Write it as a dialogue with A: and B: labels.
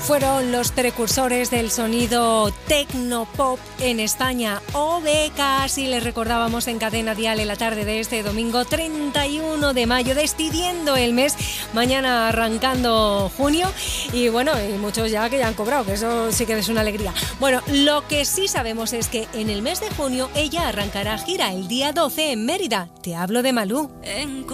A: Fueron los precursores del sonido tecnopop en España. OBK, así les recordábamos en Cadena Dial en la tarde de este domingo 31 de mayo, despidiendo el mes, mañana arrancando junio. Y bueno, y muchos ya que ya han cobrado, que eso sí que es una alegría. Bueno, lo que sí sabemos es que en el mes de junio ella arrancará gira el día 12 en Mérida. Te hablo de Malú.